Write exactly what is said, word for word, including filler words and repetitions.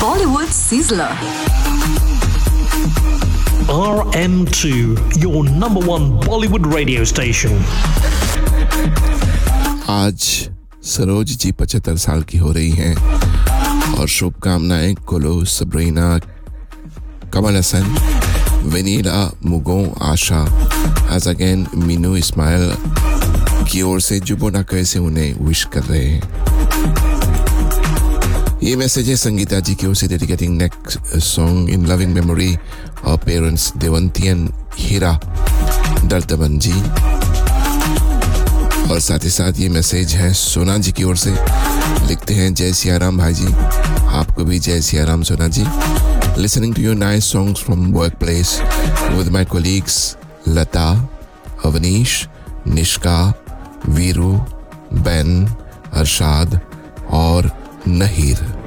Bollywood Sizzler. R M two, your number one Bollywood radio station. आज सरोज जी पचहत्तर साल की हो रही हैं और शुभकामनाएं कुलू, सबरीना, कमल हसन, विनीला, मुगों, आशा, as again मीनू, इस्माइल की ओर से जुबो ना कैसे उन्हें विश कर रहे हैं। ये मैसेज है संगीता जी की ओर से dedicating next song in loving memory of parents Devanti and हीरा दर्दमन जी। और साथ ही साथ ये मैसेज है सोना जी की ओर से, लिखते हैं जय सिया राम भाई जी, आपको भी जय सिया राम सोना जी। Listening to your nice songs from work place with my colleagues Lata, Awanish, Nishka, Veeru, Ben, Arshad और नहीर।